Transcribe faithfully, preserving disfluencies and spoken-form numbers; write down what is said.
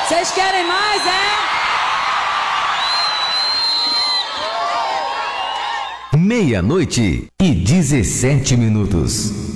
Vocês querem mais, é? Meia-noite e dezessete minutos.